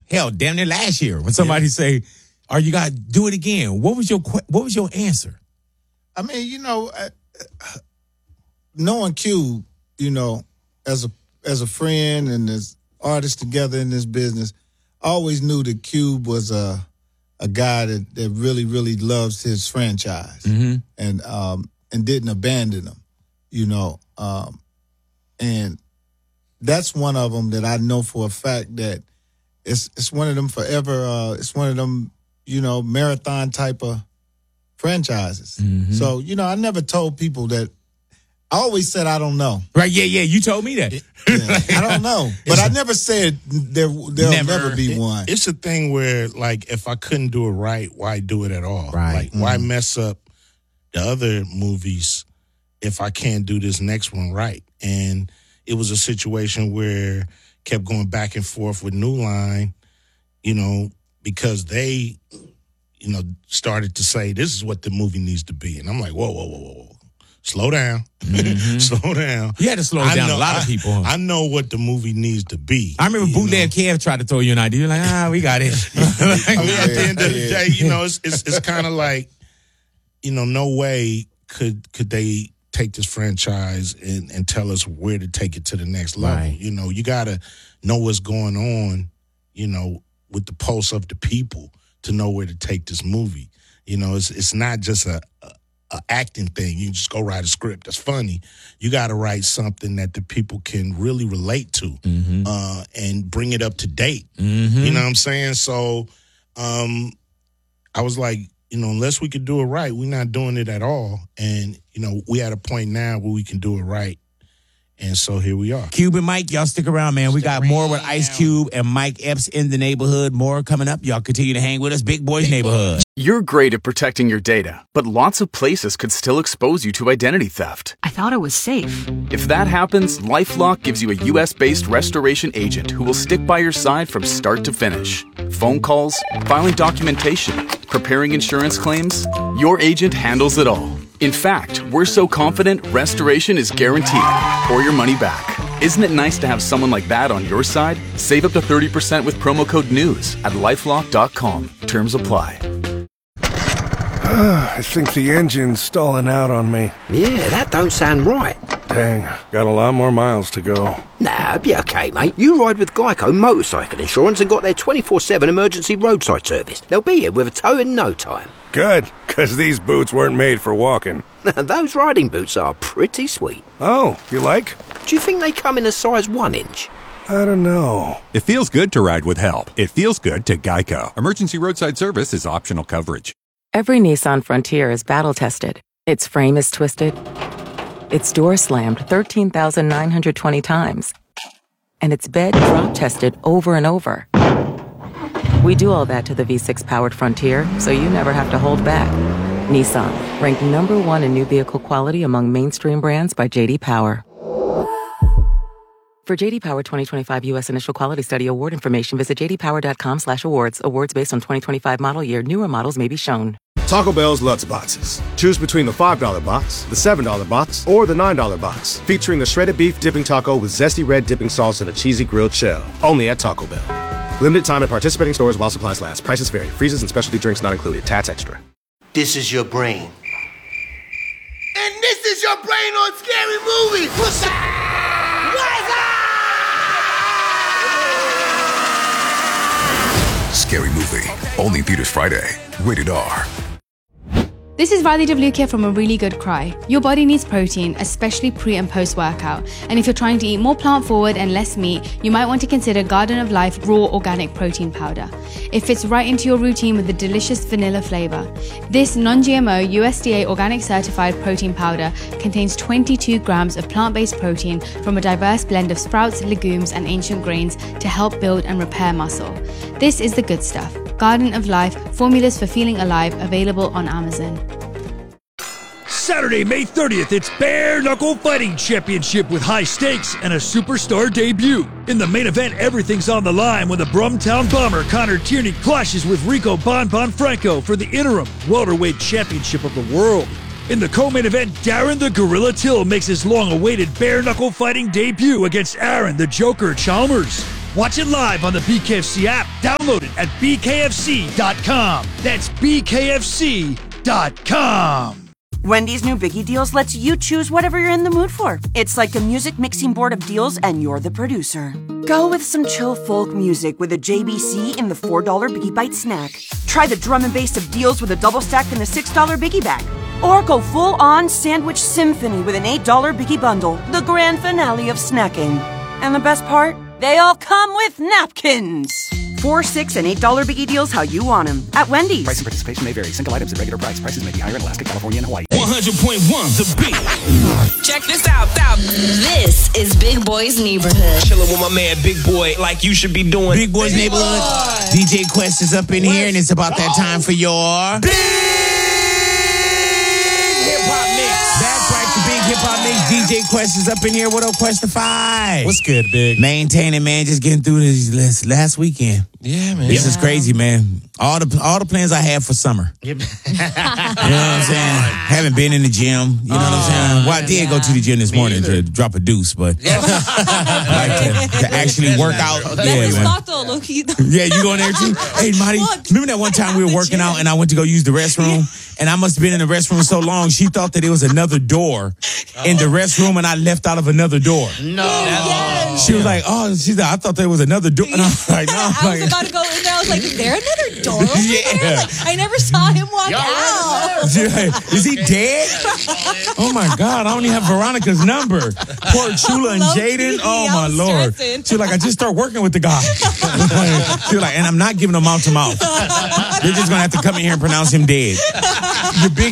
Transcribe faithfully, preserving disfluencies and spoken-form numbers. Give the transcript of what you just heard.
hell, damn near last year when somebody yeah. say, "Are you guys do it again?" What was your What was your answer? I mean, you know, uh, knowing Cube, you know, as a as a friend and as artists together in this business, I always knew that Cube was a a guy that, that really, really loves his franchise mm-hmm. and um, and didn't abandon them, you know. Um, and that's one of them that I know for a fact that it's it's one of them forever. Uh, it's one of them, you know, marathon type of franchises. Mm-hmm. So, you know, I never told people that. I always said I don't know. Right? Yeah, yeah. You told me that. Yeah, I don't know, but I never said there there'll never, never be it, one. It's a thing where, like, if I couldn't do it right, why do it at all? Right. Like, mm-hmm. why mess up the other movies if I can't do this next one right? And it was a situation where kept going back and forth with New Line, you know, because they, you know, started to say this is what the movie needs to be, and I'm like, whoa, whoa, whoa, whoa. Slow down. Mm-hmm. Slow down. You had to slow I down know, a lot I, of people. I know what the movie needs to be. I remember Bootleg Kev tried to throw you an idea. You're like, ah, we got it. I mean, at the end of the day, you know, it's it's, it's kind of like, you know, no way could could they take this franchise and, and tell us where to take it to the next level. Right. You know, you got to know what's going on, you know, with the pulse of the people to know where to take this movie. You know, it's it's not just a, a A acting thing. You just go write a script that's funny. You got to write something that the people can really relate to mm-hmm. uh, and bring it up to date. Mm-hmm. You know what I'm saying? So um, I was like, you know, unless we could do it right, we're not doing it at all. And, you know, we at a point now where we can do it right. And so here we are. Cube and Mike, y'all stick around, man. We got more with Ice Cube and Mike Epps in the neighborhood. More coming up. Y'all continue to hang with us. Big Boys Neighborhood. You're great at protecting your data, but lots of places could still expose you to identity theft. I thought it was safe. If that happens, LifeLock gives you a U S-based restoration agent who will stick by your side from start to finish. Phone calls, filing documentation, preparing insurance claims, your agent handles it all. In fact, we're so confident restoration is guaranteed or your money back. Isn't it nice to have someone like that on your side? Save up to thirty percent with promo code NEWS at lifelock dot com. Terms apply. I think the engine's stalling out on me. Yeah, that don't sound right. Dang, got a lot more miles to go. Nah, be okay, mate. You ride with Geico Motorcycle Insurance and got their twenty-four seven emergency roadside service. They'll be here with a tow in no time. Good, because these boots weren't made for walking. Those riding boots are pretty sweet. Oh, you like? Do you think they come in a size one inch? I don't know. It feels good to ride with help. It feels good to Geico. Emergency roadside service is optional coverage. Every Nissan Frontier is battle-tested. Its frame is twisted. Its door slammed thirteen thousand nine hundred twenty times. And its bed drop-tested over and over. We do all that to the V six powered Frontier, so you never have to hold back. Nissan, ranked number one in new vehicle quality among mainstream brands by J D Power. For J D Power twenty twenty-five U S Initial Quality Study Award information, visit j d power dot com slash awards. Awards based on twenty twenty-five model year. Newer models may be shown. Taco Bell's Lutz Boxes. Choose between the five dollar box, the seven dollar box, or the nine dollar box, featuring the shredded beef dipping taco with zesty red dipping sauce and a cheesy grilled shell. Only at Taco Bell. Limited time at participating stores while supplies last. Prices vary. Freezes and specialty drinks not included. Tats extra. This is your brain. And this is your brain on Scary Movie. What's up? What's up? Scary Movie. Only in theaters Friday. Rated R. This is Riley W. here from A Really Good Cry. Your body needs protein, especially pre and post workout. And if you're trying to eat more plant forward and less meat, you might want to consider Garden of Life Raw Organic Protein Powder. It fits right into your routine with a delicious vanilla flavor. This non-G M O U S D A organic certified protein powder contains twenty-two grams of plant-based protein from a diverse blend of sprouts, legumes, and ancient grains to help build and repair muscle. This is the good stuff. Garden of Life, formulas for feeling alive, available on Amazon. Saturday, May thirtieth, it's Bare Knuckle Fighting Championship with high stakes and a superstar debut. In the main event, everything's on the line when the Brumtown Bomber Connor Tierney clashes with Rico Bon Bon Franco for the interim welterweight championship of the world. In the co-main event, Darren the Gorilla Till makes his long-awaited bare-knuckle fighting debut against Aaron the Joker Chalmers. Watch it live on the B K F C app. Download it at B K F C dot com. That's B K F C dot com. Wendy's new Biggie Deals lets you choose whatever you're in the mood for. It's like a music mixing board of deals, and you're the producer. Go with some chill folk music with a J B C in the four dollar Biggie Bite snack. Try the drum and bass of deals with a double stack in the six dollar Biggie Bag. Or go full-on sandwich symphony with an eight dollar Biggie Bundle, the grand finale of snacking. And the best part? They all come with napkins. Four, six, and eight dollar Biggie Deals how you want them at Wendy's. Price and participation may vary. Single items at regular price. Prices may be higher in Alaska, California, and Hawaii. one hundred point one The Beat. Check this out, out. This is Big Boy's Neighborhood. Chilling with my man Big Boy, like you should be doing. Big Boy's Big Neighborhood. Boy. D J Quest is up in here, and it's about that time for your Big Hip Hop Mix. That's right, the Big Hip Hop Mix. D J Quest is up in here. What up, Questify? What's good, Big? Maintaining, man. Just getting through this last, last weekend. Yeah, man. This yeah. is crazy, man. All the all the plans I have for summer. You know what I'm saying? Haven't been in the gym. You know what I'm saying? Well, I did yeah. go to the gym this Me morning either. to drop a deuce, but like to, to actually work out. That's Yeah, That's man. not though, low-key. Yeah, you going there too? Hey, Marty, remember that one time we were working out and I went to go use the restroom? And I must have been in the restroom so long, she thought that it was another door in the restroom and I left out of another door. No. Yes. She was like, oh, she's like, I thought there was another door. And I was like, no. I was like, about to go in there. I was like, is there another door over Yeah. there? Like, I never saw him walk out. Yeah. Is he dead? Oh my God, I don't even have Veronica's number. Poor Chula and Low-key, Jaden. Oh I my was Lord. stressing. She was like, I just start working with the guy. She was like, and I'm not giving him mouth to mouth. They're just gonna have to come in here and pronounce him dead. Your big